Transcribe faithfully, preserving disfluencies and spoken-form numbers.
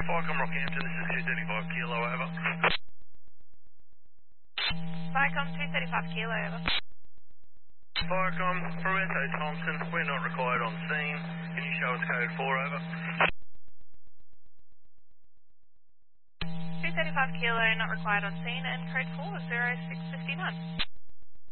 Viacom Rockhampton, this is two thirty-five kilo, over. Viacom two thirty-five kilo, over. Viacom, Roberto Thompson, we're not required on scene. Can you show us code four, over? two thirty-five kilo, not required on scene, and code four, zero six five nine.